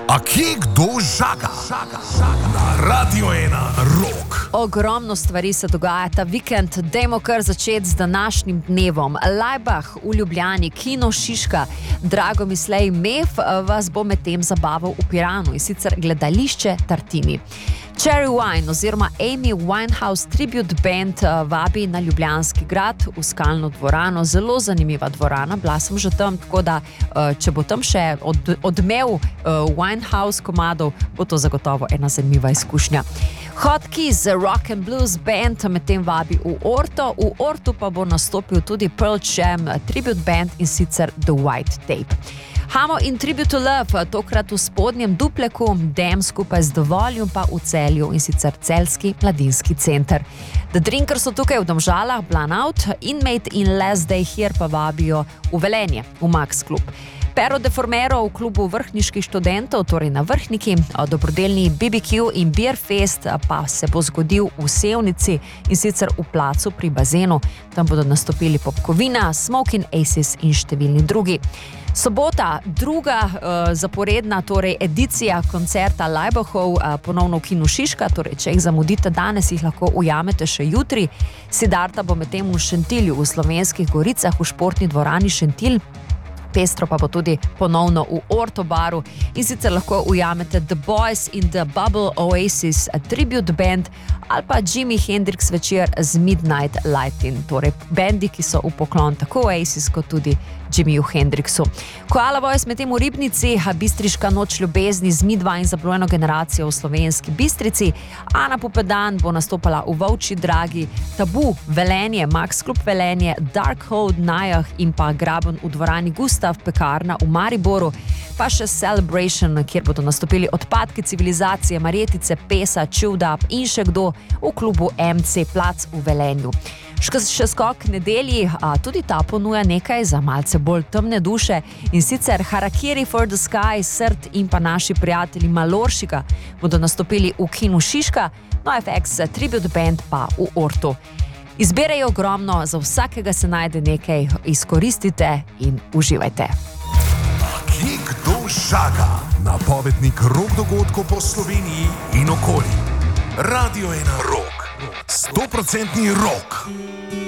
A kje kdo žaga? Na Radio 1 Rock. Ogromno stvari se dogaja ta vikend, dajmo kar začeti z današnjim dnevom. Laibach v Ljubljani, Kino Šiška, Dragomislej Mef vas bo med tem zabaval v Piranu, in sicer gledališče Tartini. Cherry Wine oziroma Amy Winehouse Tribute Band vabi na Ljubljanski grad v Skalno dvorano. Zelo zanimiva dvorana, bila sem že tam, tako da če bo tam še odmev Winehouse komadov, bo to zagotovo ena zanimiva izkušnja. Hot Keys Rock and Blues Band med tem vabi v Orto. V Ortu pa bo nastopil tudi Pearl Jam Tribute Band, in sicer The White Tape. Hamo in Tribute to Love, tokrat v Spodnjem Dupleku, Dem skupaj z The Volume pa v Celju, in sicer Celjski mladinski center. The Drinkers so tukaj v Domžalah, Blanout, Inmate in Last Day Here pa vabijo v Velenje, v Max Klub. Pero de Formero v klubu vrhniških študentov, torej na Vrhniki, dobrodelni BBQ in Beer Fest pa se bo zgodil v Sevnici, in sicer v placu pri bazenu. Tam bodo nastopili Popkovina, Smoking Aces in številni drugi. Sobota, druga zaporedna torej edicija koncerta Laibachov, ponovno v Kinu Šiška, torej če jih zamudite danes, jih lahko ujamete še jutri. Siddharta bo medtem v Šentilju, v Slovenskih Goricah, v športni dvorani Šentilj. Pestro pa bo tudi ponovno v Orto baru, in sicer lahko ujamete The Boys in the Bubble Oasis Tribute Band ali pa Jimi Hendrix večer z Midnight Lighting, torej bendi, ki so v poklon tako Oasis kot tudi Jimiju Hendrixu. Koala Boys medtem v Ribnici, Bistriška noč ljubezni z Midva in zabrojeno generacijo v Slovenski Bistrici, Ana Pupedan bo nastopala v Volčji Dragi, Tabu Velenje, Max Klub Velenje, Darkhold Najah in pa Graben v dvorani Gustav Pekarna v Mariboru, pa še Celebration, kjer bodo nastopili Odpadki civilizacije, Marjetice, Pesa, Chewed Up in še kdo v klubu MC Plac v Velenju. Še skok nedelji, tudi ta ponuja nekaj za malce bolj temne duše, in sicer Harakiri for the Sky, Srd in pa naši prijatelji Maloršika bodo nastopili v Kinu Šiška, NoFX Tribute Band pa v Ortu. Izbere je ogromno, za vsakega se najde nekaj, izkoristite in uživajte. Kje kdo žaga? Napovednik rock dogodkov po Sloveniji in okoli. Radio 1 Rock. 100% rock.